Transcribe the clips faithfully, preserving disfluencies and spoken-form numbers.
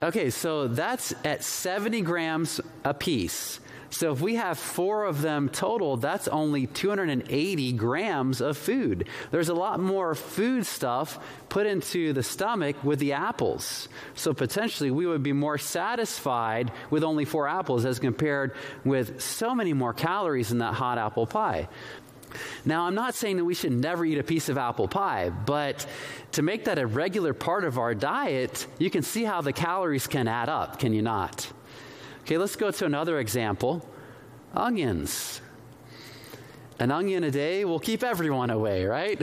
Okay, so that's at seventy grams a piece. So if we have four of them total, that's only two hundred eighty grams of food. There's a lot more food stuff put into the stomach with the apples. So potentially we would be more satisfied with only four apples as compared with so many more calories in that hot apple pie. Now, I'm not saying that we should never eat a piece of apple pie, but to make that a regular part of our diet, you can see how the calories can add up, can you not? Okay, let's go to another example. Onions. An onion a day will keep everyone away, right?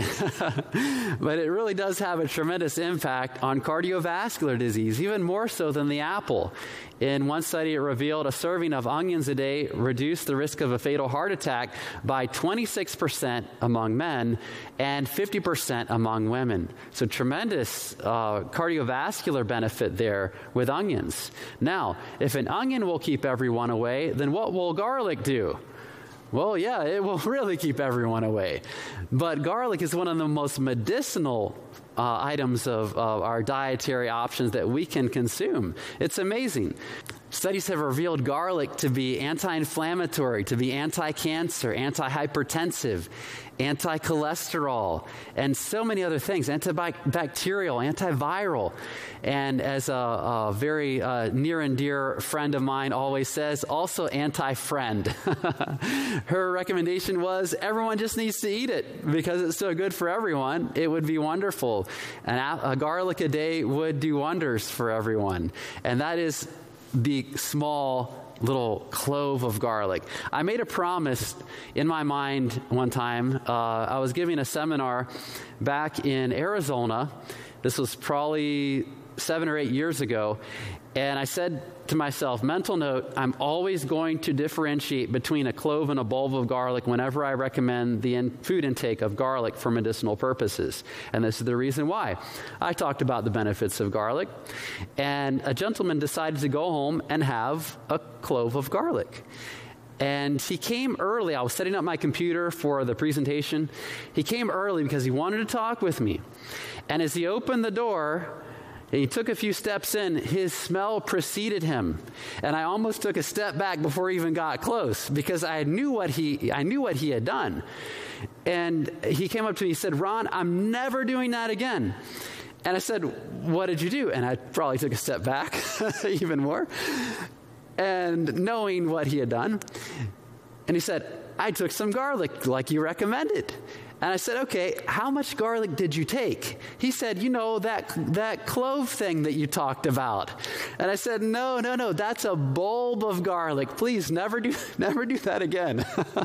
But it really does have a tremendous impact on cardiovascular disease, even more so than the apple. In one study, it revealed a serving of onions a day reduced the risk of a fatal heart attack by twenty-six percent among men and fifty percent among women. So tremendous uh, cardiovascular benefit there with onions. Now, if an onion will keep everyone away, then what will garlic do? Well, yeah, it will really keep everyone away. But garlic is one of the most medicinal uh, items of, of our dietary options that we can consume. It's amazing. Studies have revealed garlic to be anti-inflammatory, to be anti-cancer, anti-hypertensive, anti-cholesterol, and so many other things, antibacterial, antiviral. And as a, a very uh, near and dear friend of mine always says, also anti-friend. Her recommendation was everyone just needs to eat it because it's so good for everyone. It would be wonderful. And a, a garlic a day would do wonders for everyone. And that is the small little clove of garlic. I made a promise in my mind one time. Uh, I was giving a seminar back in Arizona. This was probably seven or eight years ago. And I said to myself, mental note, I'm always going to differentiate between a clove and a bulb of garlic whenever I recommend the in- food intake of garlic for medicinal purposes. And this is the reason why. I talked about the benefits of garlic, and a gentleman decided to go home and have a clove of garlic. And he came early. I was setting up my computer for the presentation. He came early because he wanted to talk with me. And as he opened the door, he took a few steps in, his smell preceded him. And I almost took a step back before he even got close because I knew what he I knew what he had done. And he came up to me and said, Ron, I'm never doing that again. And I said, what did you do? And I probably took a step back even more. And knowing what he had done. And he said, I took some garlic like you recommended. And I said, okay, how much garlic did you take? He said, you know, that that clove thing that you talked about. And I said, no, no, no, that's a bulb of garlic. Please never do, never do that again.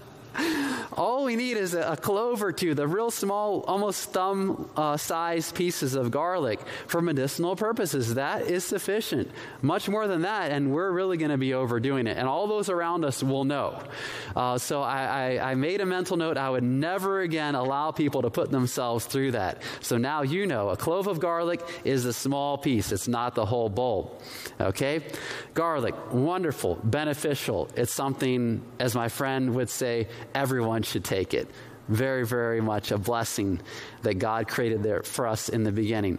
All we need is a, a clove or two, the real small, almost thumb uh, sized pieces of garlic for medicinal purposes. That is sufficient. Much more than that, and we're really going to be overdoing it. And all those around us will know. Uh, so I, I, I made a mental note. I would never again allow people to put themselves through that. So now you know, a clove of garlic is a small piece. It's not the whole bulb. Okay? Garlic, wonderful, beneficial. It's something, as my friend would say, everyone should take it. Very, very much a blessing that God created there for us in the beginning.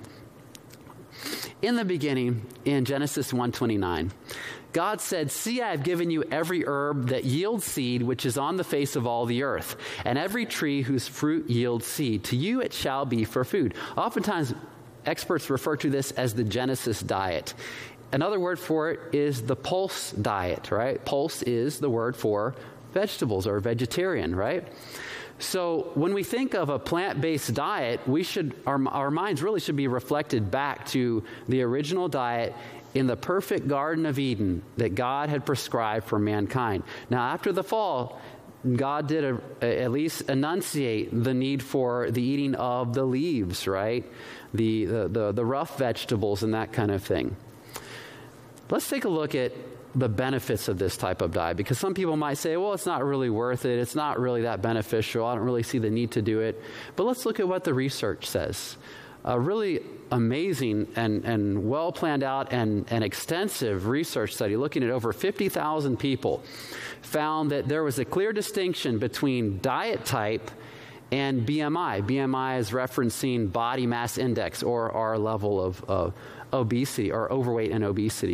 In the beginning, in Genesis one twenty-nine, God said, see, I have given you every herb that yields seed, which is on the face of all the earth, and every tree whose fruit yields seed. To you it shall be for food. Oftentimes, experts refer to this as the Genesis diet. Another word for it is the pulse diet, right? Pulse is the word for vegetables or vegetarian, right? So when we think of a plant-based diet, we should our, our minds really should be reflected back to the original diet in the perfect Garden of Eden that God had prescribed for mankind. Now, after the fall, God did a, a, at least enunciate the need for the eating of the leaves, right? The, the, the, the rough vegetables and that kind of thing. Let's take a look at the benefits of this type of diet, because some people might say, well, it's not really worth it. It's not really that beneficial. I don't really see the need to do it. But let's look at what the research says. A really amazing and, and well planned out and, and extensive research study looking at over fifty thousand people found that there was a clear distinction between diet type and B M I. B M I is referencing body mass index, or our level of uh, obesity, or overweight and obesity.